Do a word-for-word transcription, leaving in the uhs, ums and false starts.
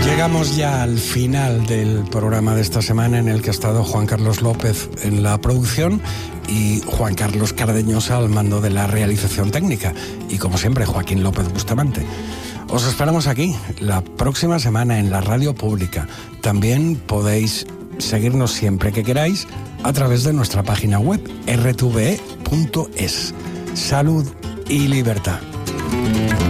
Llegamos ya al final del programa de esta semana, en el que ha estado Juan Carlos López en la producción y Juan Carlos Cardeñosa al mando de la realización técnica. Y como siempre, Joaquín López Bustamante. Os esperamos aquí la próxima semana en la radio pública. También podéis seguirnos siempre que queráis a través de nuestra página web erre te ve e punto es. Salud y libertad.